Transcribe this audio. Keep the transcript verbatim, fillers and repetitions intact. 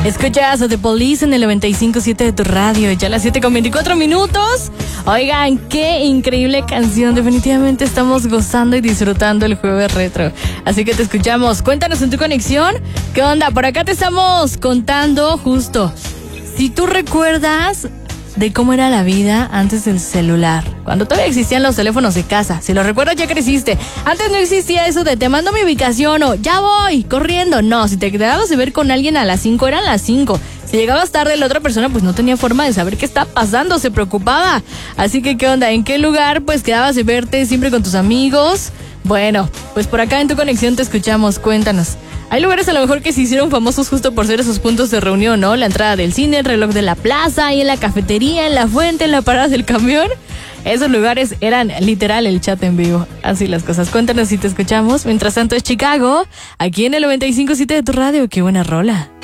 Escuchas a The Police en el noventa y cinco punto siete de tu radio. Ya a las siete con veinticuatro minutos. Oigan, qué increíble canción. Definitivamente estamos gozando y disfrutando el jueves retro. Así que te escuchamos. Cuéntanos en tu conexión. ¿Qué onda? Por acá te estamos contando justo. Si tú recuerdas de cómo era la vida antes del celular, cuando todavía existían los teléfonos de casa. Si lo recuerdas, ya creciste. Antes no existía eso de te mando mi ubicación o ya voy, corriendo. No, si te quedabas de ver con alguien a las cinco, eran las cinco. Si llegabas tarde, la otra persona pues no tenía forma de saber qué está pasando, se preocupaba. Así que, ¿qué onda? ¿En qué lugar pues quedabas de verte siempre con tus amigos? Bueno, pues por acá en tu conexión te escuchamos, cuéntanos. Hay lugares a lo mejor que se hicieron famosos justo por ser esos puntos de reunión, ¿no? La entrada del cine, el reloj de la plaza, ahí en la cafetería, en la fuente, en la parada del camión. Esos lugares eran literal el chat en vivo. Así las cosas. Cuéntanos si te escuchamos. Mientras tanto es Chicago, aquí en el noventa y cinco punto siete de tu radio. ¡Qué buena rola!